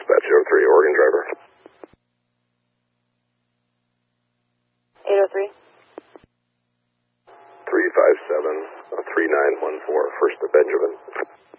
Dispatch 03, Oregon driver. 803. 357-3914, first to Benjamin.